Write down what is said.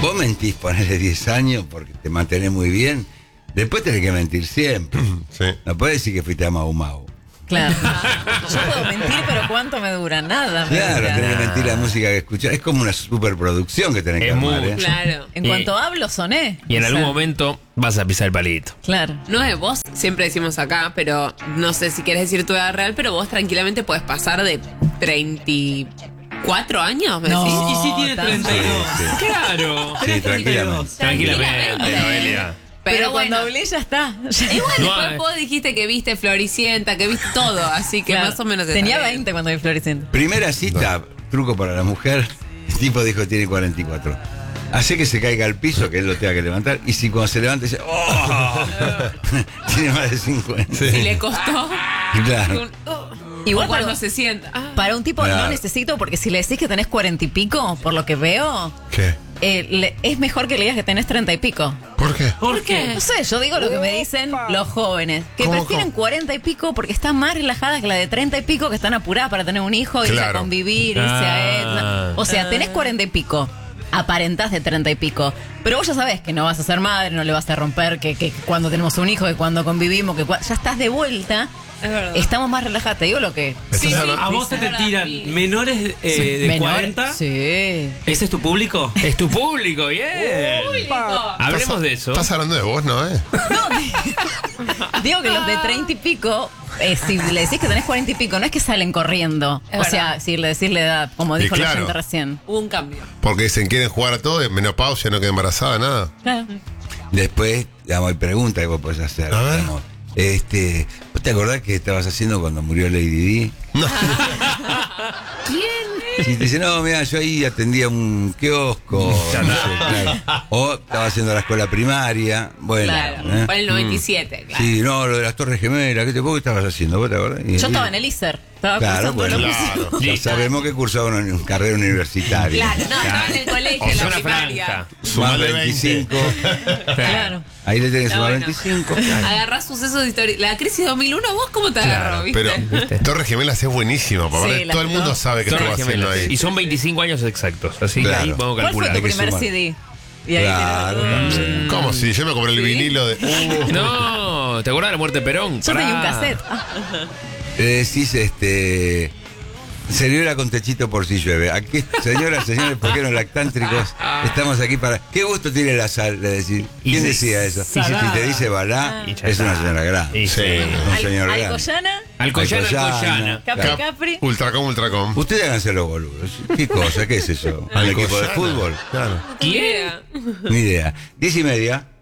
vos mentís, ponele 10 años porque te mantenés muy bien. Después tenés que mentir siempre. Sí. No podés decir que fuiste a Mau Mau. Claro. Yo puedo mentir, pero ¿cuánto me dura? Nada. Claro, tenés que mentir la música que escuchás. Es como una superproducción que tenés que armar, ¿eh? Claro. En cuanto hablo, soné. Y en O algún sea, momento vas a pisar el palito. Claro. No es vos, siempre decimos acá, pero no sé si quieres decir tu edad real, pero vos tranquilamente puedes pasar de 34 años, ¿me No. decís? Y sí tiene tanto. 32. Claro. Sí, tranquilamente. Tranquilamente, Noelia. Pero bueno. cuando hablé ya está. Igual No después hay. vos dijiste que viste Floricienta, que viste todo, así que Claro. más o menos... Tenía está bien. 20 cuando vi Floricienta. Primera cita, truco para la mujer. El tipo dijo que tiene 44. Hace que se caiga al piso, que él lo tenga que levantar. Y si cuando se levanta dice, ¡oh! Tiene más de 50. Si le costó... Claro. Igual o cuando para, se sienta. Ah, para un tipo Claro. no necesito, porque si le decís que tenés 40 y pico, por lo que veo, ¿Qué? es mejor que le digas que tenés 30 y pico. ¿Por qué? ¿por qué? No sé, yo digo lo que me dicen los jóvenes, que ¿Cómo, prefieren 40 y pico porque están más relajadas que la de 30 y pico, que están apuradas para tener un hijo, irse a Claro. convivir, irse a Etna. O sea, tenés 40 y pico, aparentás de 30 y pico, pero vos ya sabés que no vas a ser madre, no le vas a romper, que cuando tenemos un hijo, que cuando convivimos, ya estás de vuelta, Es verdad. estamos más relajadas. Te digo lo que... Sí, sí, A vos te tiran menores de Menor- 40. Sí. ¿Ese es tu público? Es tu público, bien. Hablemos de eso. Estás hablando de vos, ¿no? Digo que los de 30 y pico, si le decís que tenés 40 y pico, no es que salen corriendo. Es O sea, verdad. si le decís la edad, como Y dijo la claro. gente recién. Hubo un cambio. Porque se quieren jugar a todo, menopausia, no queda embarazada, nada. Claro. Después, digamos, hay preguntas que vos podés hacer. A ver. Digamos. ¿Vos te acordás que estabas haciendo cuando murió Lady Di? No. Si te dice, no, mira, yo ahí atendía un kiosco. no sé, claro. O estaba haciendo la escuela primaria. Bueno. Claro. Fue el 97, claro. Sí, no, lo de las Torres Gemelas. ¿Vos qué estabas haciendo? ¿Vos te acordás? Yo estaba en el ISER. Estaba Claro, cursando bueno, la claro. ya sabemos que cursaba una carrera universitaria. Claro, no, estaba en el colegio, O en sea, la una primaria. franja. Más Sumale 25. Claro. Ahí le tenés Está más bueno. 25. Agarrás sucesos de historia. La crisis 2001, ¿vos cómo te agarró, viste? Pero Torres Gemelas es buenísimo, papá. Sí, Todo el mundo sabe que Torres estuvo haciendo Gemelas. ahí. Y son 25 años exactos. Así Claro. que ahí podemos ¿Cuál fue calcular. tu Hay que primer sumar. CD? Y ahí Claro, también. ¿Cómo? Si yo me compré el vinilo de. No, ¿te acordás de la muerte de Perón? Yo tenía un Pará. cassette. Ah, Le decís, señora con techito por si llueve. Aquí, señoras, señores, porqueros lactántricos, estamos aquí para. ¿Qué gusto tiene la sal? Le decís. ¿Quién Y decía eso? Y si te dice Balá, Y ya es una está. señora grande. Y sí. Un señor grande. Alcoyana, Alcoyana, Alcoyana. Alcoyana. Capri Claro. Capri. Ultracom. Ustedes háganse los boludos. ¿Qué cosa? ¿Qué es eso? ¿Un equipo de Alcoyana. fútbol? Claro. ¿Quién? Ni idea. 10:30.